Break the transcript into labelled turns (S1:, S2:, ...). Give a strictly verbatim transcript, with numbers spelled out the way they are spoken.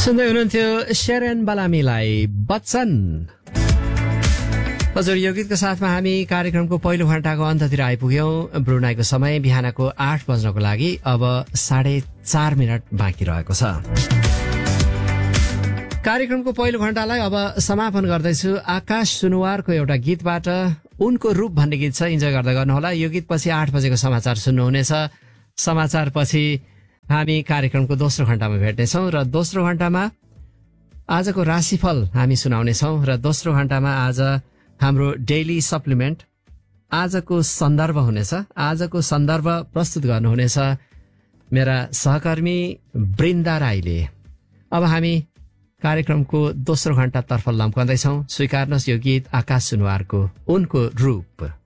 S1: सुन्दै हुनुहुन्थ्यो शेरन बलामीलाई बच्चन। हजुर, यो गीतको साथमा हामी कार्यक्रमको पहिलो घण्टाको अन्ततिर आइपुग्यौं। ब्रुनाईको समय बिहानको आठ बज्नको लागि अब साढे चार मिनट बाँकी रहेको छ। कार्यक्रमको पहिलो घण्टालाई अब समापन गर्दैछु। आकाश सुनुवारको एउटा गीतबाट, उनको रूप भन्ने गीत छ, इन्जोय गर्दै गर्नुहोला। यो गीत पछि आठ बजेको समाचार सुन्नुहुनेछ। समाचार पछि हामी कार्यक्रमको दोस्रो घण्टामा भेट्नेछौँ र दोस्रो घण्टामा आजको राशिफल हामी सुनाउनेछौँ र दोस्रो घण्टामा आज हाम्रो डेली सप्लिमेन्ट आजको सन्दर्भ हुनेछ। आजको सन्दर्भ प्रस्तुत गर्नुहुनेछ मेरा सहकर्मी बृन्दा राईले। अब हामी कार्यक्रमको दोस्रो घण्टातर्फ लम्कँदैछौँ। स्वीकार्नुहोस् यो गीत आकाश सुनुवारको उनको रूप।